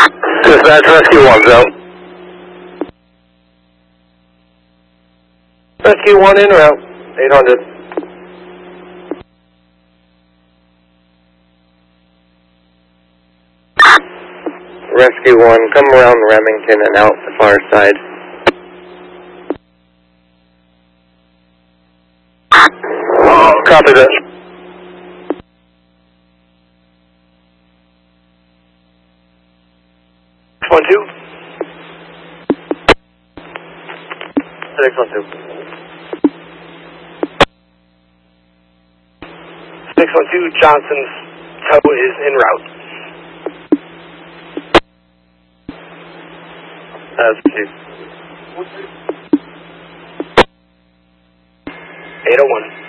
Dispatch Rescue 1's out. Rescue 1 en route, 800. Rescue 1, come around Remington and out the far side. Copy that. 612. 612. 612, Johnson's tow is en route. That's Chief. 801.